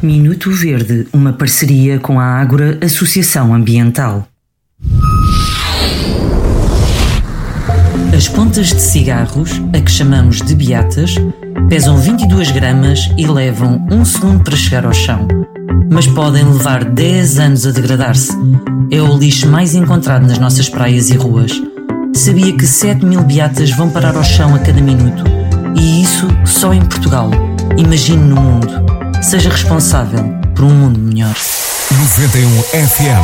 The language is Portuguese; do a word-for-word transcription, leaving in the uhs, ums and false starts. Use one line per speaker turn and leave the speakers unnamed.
Minuto Verde, uma parceria com a Ágora Associação Ambiental. As pontas de cigarros, a que chamamos de beatas, pesam vinte e duas gramas e levam um segundo para chegar ao chão, mas podem levar dez anos a degradar-se. É o lixo mais encontrado nas nossas praias e ruas. Sabia que sete mil beatas vão parar ao chão a cada minuto? E isso só em Portugal. Imagine no mundo. Seja responsável por um mundo melhor.
noventa e um F M.